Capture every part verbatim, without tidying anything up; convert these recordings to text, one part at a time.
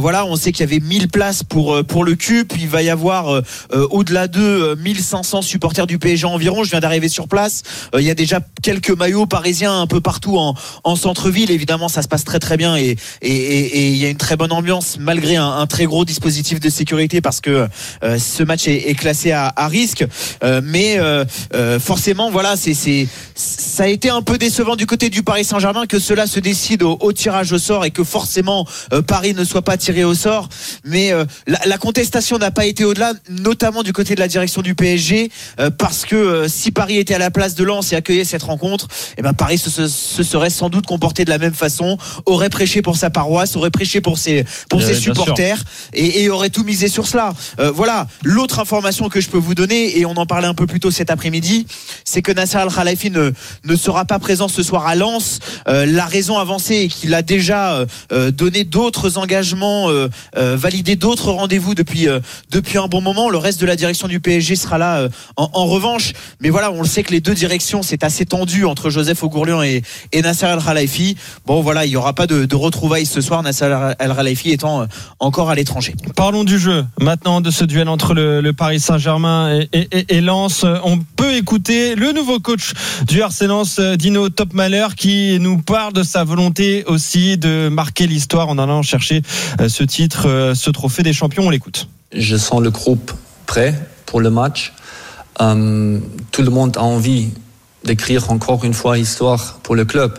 voilà, on sait qu'il y avait mille places pour pour le Cup. Il va y avoir euh, au-delà de mille cinq cents supporters du P S G environ. Je viens d'arriver sur place. Euh, il y a déjà quelques maillots parisiens un peu partout en en centre-ville. Évidemment, ça se passe très très bien et et et, et il y a une très bonne ambiance malgré un, un très gros dispositif de sécurité parce que euh, ce match est, est classé à, à risque. Euh, mais euh, euh, forcément, voilà, c'est c'est ça a été un peu décevant du côté du Paris Saint-Germain que cela se décide au, au tirage au sort et que forcément euh, Paris ne soit pas tiré au sort. Mais euh, la, la contestation n'a pas été au-delà, notamment du côté de la direction du P S G, euh, parce que euh, si Paris était à la place de Lens et accueillait cette rencontre, eh ben Paris se, se, se serait sans doute comporté de la même façon, aurait prêché pour sa paroisse, aurait prêché pour ses pour euh, ses supporters et, et aurait tout misé sur cela. Euh, voilà. L'autre information que je peux vous donner, et on en parlait un peu plus tôt cet après-midi, c'est que Nasser Al-Khelaifi ne ne sera pas présent ce soir à Lens. Euh, la raison avancée est qu'il a déjà euh, donné d'autres engagements, euh, euh, validé d'autres rendez-vous depuis euh, depuis un bon moment. Le reste de la direction du P S G sera là euh, en, en revanche. Mais voilà, on le sait que les deux directions, c'est assez tendu entre Joseph Ogourlian et, et Nasser Al-Khelaifi. Bon voilà, il n'y aura pas de, de retrouvailles ce soir, Nasser Al-Khelaifi étant euh, encore à l'étranger. Parlons du jeu maintenant, de ce duel entre le, le Paris Saint-Germain et, et, et Lens. On peut écouter le nouveau coach du R C Lens, Dino Topmaler, qui nous parle de sa volonté aussi de marquer l'histoire en allant chercher ce titre, ce trophée des champions. On l'écoute. Je sens le groupe prêt pour le match. Euh, tout le monde a envie d'écrire encore une fois histoire pour le club.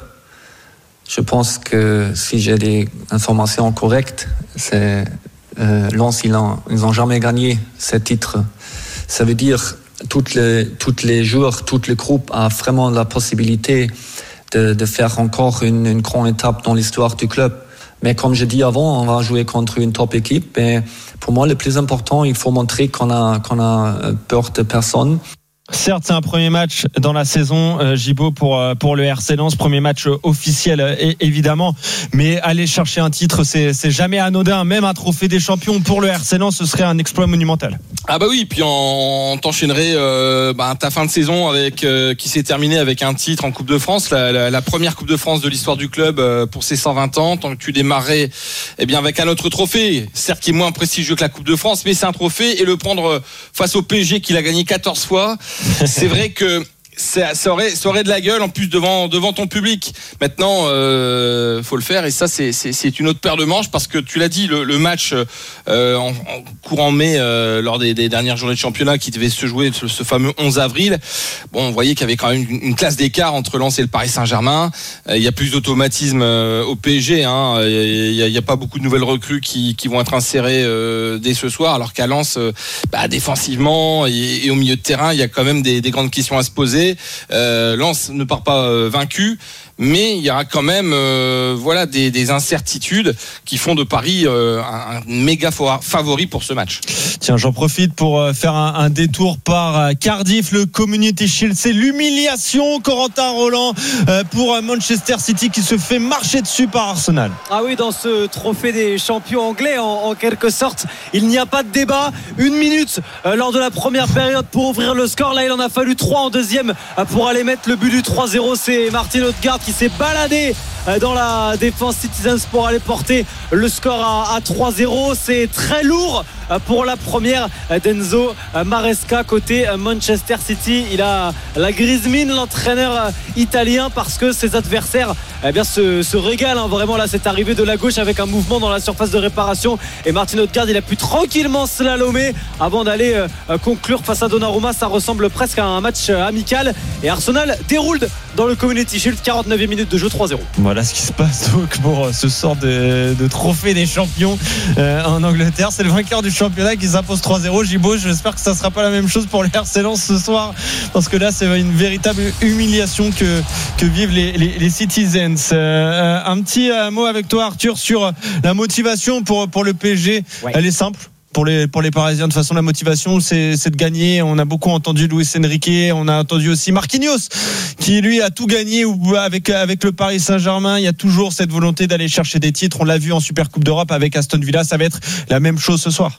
Je pense que si j'ai des informations correctes, c'est euh, Lens, ils n'ont ils ont jamais gagné ce titre. Ça veut dire toutes les toutes les joueurs, tout le groupe a vraiment la possibilité de, de faire encore une, une grande étape dans l'histoire du club. Mais comme je dis avant, on va jouer contre une top équipe. Et pour moi, le plus important, il faut montrer qu'on a qu'on a peur de personne. Certes, c'est un premier match dans la saison, euh, Gibaud, pour pour le R C Lens, premier match officiel euh, évidemment, mais aller chercher un titre, c'est c'est jamais anodin. Même un trophée des champions pour le R C Lens, ce serait un exploit monumental. Ah bah oui, puis on t'enchaînerait euh, bah, ta fin de saison avec euh, qui s'est terminée avec un titre en Coupe de France, la, la, la première Coupe de France de l'histoire du club euh, pour ses cent vingt ans. Tant que tu démarrais, eh bien avec un autre trophée, certes qui est moins prestigieux que la Coupe de France, mais c'est un trophée, et le prendre face au P S G qui l'a gagné quatorze fois. C'est vrai que ça, ça, aurait, ça aurait de la gueule en plus devant, devant ton public. Maintenant, euh, faut le faire, et ça c'est, c'est, c'est une autre paire de manches, parce que tu l'as dit, le, le match euh, en, en courant mai euh, lors des, des dernières journées de championnat qui devait se jouer ce, ce fameux onze avril, bon, on voyait qu'il y avait quand même une, une classe d'écart entre Lens et le Paris Saint-Germain. Euh, il y a plus d'automatisme euh, au P S G, hein. Il y a, il y a pas beaucoup de nouvelles recrues qui, qui vont être insérées euh, dès ce soir, alors qu'à Lens, euh, bah, défensivement et, et au milieu de terrain, il y a quand même des, des grandes questions à se poser. Euh, Lens ne part pas euh, vaincu, mais il y aura quand même euh, voilà des, des incertitudes qui font de Paris euh, un, un méga favori pour ce match. Tiens, j'en profite pour euh, faire un, un détour par euh, Cardiff, le Community Shield. C'est l'humiliation, Corentin Roland, euh, pour Manchester City qui se fait marcher dessus par Arsenal. Ah oui, dans ce trophée des champions anglais, en, en quelque sorte, il n'y a pas de débat. Une minute euh, lors de la première période pour ouvrir le score. Là, il en a fallu trois en deuxième euh, pour aller mettre le but du trois zéro. C'est Martin Odegaard qui s'est baladé dans la défense Citizens pour aller porter le score à, à trois zéro. C'est très lourd pour la première d'Enzo Maresca côté Manchester City. Il a la grise mine, l'entraîneur italien, parce que ses adversaires eh bien, se, se régalent, hein. Vraiment là, c'est arrivé de la gauche avec un mouvement dans la surface de réparation, et Martin Odegaard, il a pu tranquillement slalomer avant d'aller euh, conclure face à Donnarumma. Ça ressemble presque à un match amical, et Arsenal déroule dans le Community Shield. Quarante-neuvième minute de jeu, trois zéro. Voilà ce qui se passe donc pour ce sort de, de trophée des champions euh, en Angleterre. C'est le vainqueur du championnat qui s'impose trois zéro. Gibaud, j'espère que ça ne sera pas la même chose pour le R C Lens ce soir, parce que là c'est une véritable humiliation que, que vivent les, les, les Citizens. euh, un petit euh, mot avec toi, Arthur, sur la motivation pour, pour le P S G. Ouais. Elle est simple pour les, pour les Parisiens. De toute façon, la motivation, c'est, c'est de gagner. On a beaucoup entendu Luis Enrique, on a entendu aussi Marquinhos, qui lui a tout gagné avec, avec le Paris Saint-Germain. Il y a toujours cette volonté d'aller chercher des titres. On l'a vu en Super Coupe d'Europe avec Aston Villa. Ça va être la même chose ce soir.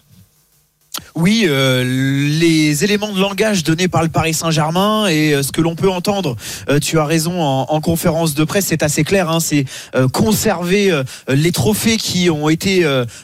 Oui, euh, les éléments de langage donnés par le Paris Saint-Germain et euh, ce que l'on peut entendre, euh, tu as raison, en, en conférence de presse, c'est assez clair, hein, c'est euh, conserver euh, les trophées qui ont été euh,